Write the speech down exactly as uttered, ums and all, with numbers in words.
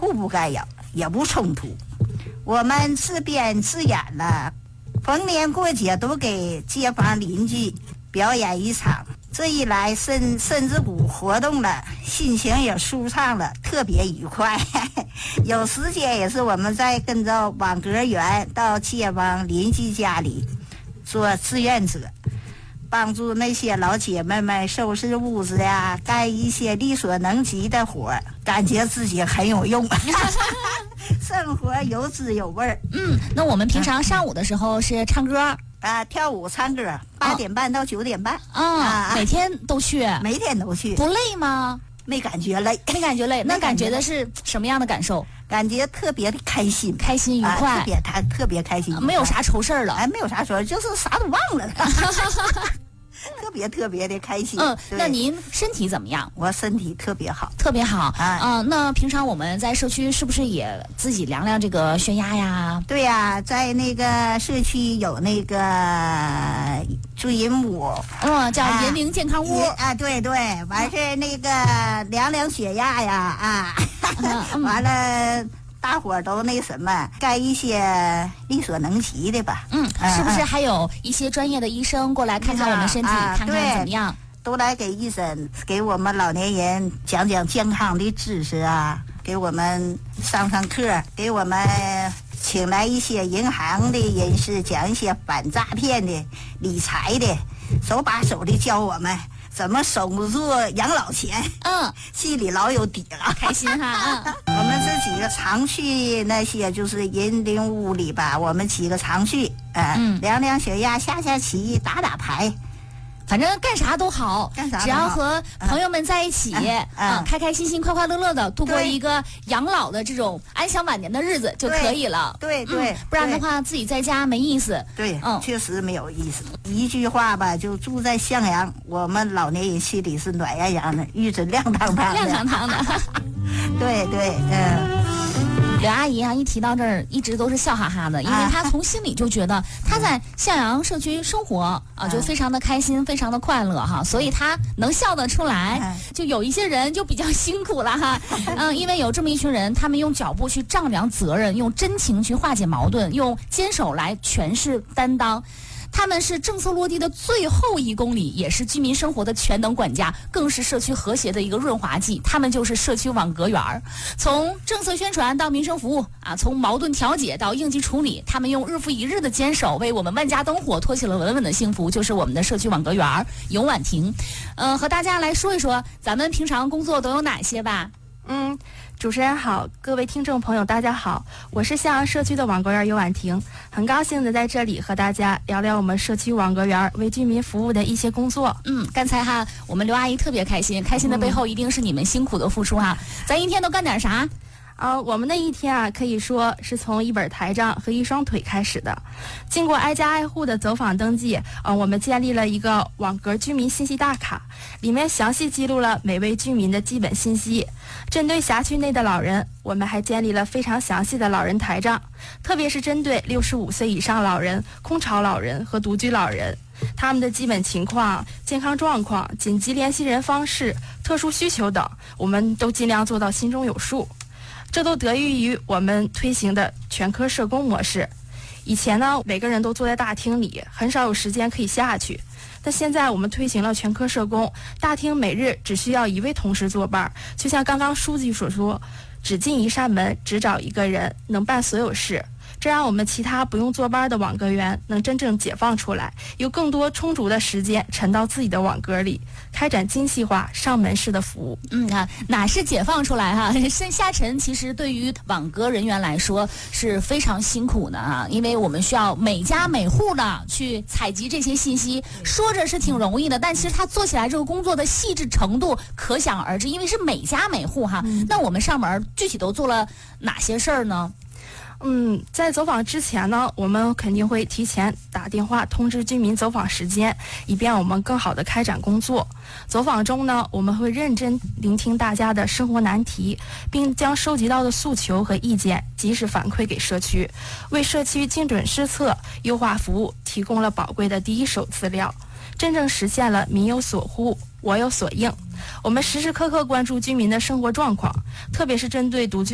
互不干扰，也不冲突。我们自编自演了，逢年过节都给街坊邻居表演一场。这一来身身子骨活动了，心情也舒畅了，特别愉快。有时间也是我们在跟着网格员到街坊邻居家里做志愿者，帮助那些老姐妹们收拾屋子呀，干一些力所能及的活，感觉自己很有用。生活有滋有味儿。 嗯，那我们平常上午的时候是唱歌啊，跳舞唱歌，八点半到九点半。 哦、啊，每天都去？ 每天都去。 不累吗？ 没感觉累， 没感觉累。那感觉的是什么样的感受？ 感觉特别的开心， 开心愉快， 啊、特别他特别开心、啊， 没有啥愁事儿了。 哎，没有啥愁，就是啥都忘了。特别特别的开心。 嗯，那您身体怎么样？ 我身体特别好， 特别好。 啊、 嗯，那平常我们在社区是不是也自己量量这个血压呀？ 对呀、啊，在那个社区有那个助人屋， 嗯，叫人民健康屋啊, 啊，对对，完事那个量量血压呀，啊，嗯、完了。大伙儿都那什么，干一些力所能及的吧。 嗯，是不是还有一些专业的医生过来看看我们身体，啊、看看怎么样？ 都来给医生给我们老年人讲讲健康的知识啊，给我们上上课，给我们请来一些银行的人士讲一些反诈骗的、理财的，手把手的教我们。怎么守住养老钱？ 嗯， 心里老有底了， 开心哈。嗯， 我们这几个常去那些就是人灵屋里吧，我们几个常去，呃、嗯，量量血压，下下棋，打打牌， 反正干啥都好， 干啥只要和朋友们在一起， 嗯嗯啊，开开心心、快快乐乐的度过一个养老的这种安享晚年的日子就可以了。 对 对, 对、嗯， 不然的话自己在家没意思。 对，嗯，确实没有意思。一句话吧，就住在向阳，我们老年人心里是暖洋洋的，日子亮堂堂的， 亮堂堂的。 对对，嗯。 刘阿姨啊，一提到这儿，一直都是笑哈哈的，因为她从心里就觉得她在向阳社区生活啊，就非常的开心，非常的快乐哈，所以她能笑得出来。就有一些人就比较辛苦了哈，嗯，因为有这么一群人，他们用脚步去丈量责任，用真情去化解矛盾，用坚守来诠释担当。他们是政策落地的最后一公里，也是居民生活的全能管家，更是社区和谐的一个润滑剂。他们就是社区网格员儿，从政策宣传到民生服务啊，从矛盾调解到应急处理，他们用日复一日的坚守，为我们万家灯火托起了稳稳的幸福。就是我们的社区网格员儿尤婉婷，嗯、呃，和大家来说一说咱们平常工作都有哪些吧。 嗯，主持人好，各位听众朋友大家好，我是向阳社区的网格员尤婉婷，很高兴的在这里和大家聊聊我们社区网格员为居民服务的一些工作。 嗯，刚才哈我们刘阿姨特别开心，开心的背后一定是你们辛苦的付出哈。嗯、咱一天都干点啥？ 啊，我们的一天啊，可以说是从一本台账和一双腿开始的。经过挨家挨户的走访登记，啊，我们建立了一个网格居民信息大卡，里面详细记录了每位居民的基本信息。针对辖区内的老人，我们还建立了非常详细的老人台账，特别是针对六十五岁以上老人、空巢老人和独居老人，他们的基本情况、健康状况、紧急联系人方式、特殊需求等，我们都尽量做到心中有数。这都得益于我们推行的全科社工模式。以前呢，每个人都坐在大厅里，很少有时间可以下去。但现在我们推行了全科社工，大厅每日只需要一位同事作伴，就像刚刚书记所说，只进一扇门，只找一个人，能办所有事。这让我们其他不用坐班的网格员能真正解放出来，有更多充足的时间沉到自己的网格里，开展精细化上门式的服务。 嗯啊，哪是解放出来哈、啊？身下沉其实对于网格人员来说是非常辛苦的啊，因为我们需要每家每户的去采集这些信息，说着是挺容易的，但其实他做起来这个工作的细致程度可想而知，因为是每家每户哈。嗯、那我们上门具体都做了哪些事儿呢？ 嗯，在走访之前呢，我们肯定会提前打电话通知居民走访时间，以便我们更好的开展工作。走访中呢，我们会认真聆听大家的生活难题，并将收集到的诉求和意见及时反馈给社区，为社区精准施策、优化服务提供了宝贵的第一手资料，真正实现了民有所呼，我有所应。我们时时刻刻关注居民的生活状况，特别是针对独居